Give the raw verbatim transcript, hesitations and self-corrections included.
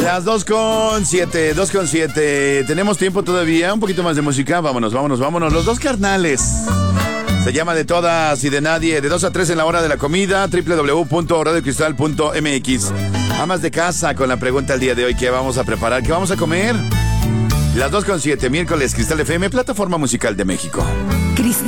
Las dos con siete, dos con siete. Tenemos tiempo todavía, un poquito más de música. Vámonos, vámonos, vámonos. Los dos carnales. Se llama De Todas y de Nadie. De dos a tres en la hora de la comida. doble u doble u doble u punto radio cristal punto m x. Amas de casa con la pregunta el día de hoy. ¿Qué vamos a preparar? ¿Qué vamos a comer? Las dos con siete, miércoles, Cristal F M, plataforma musical de México.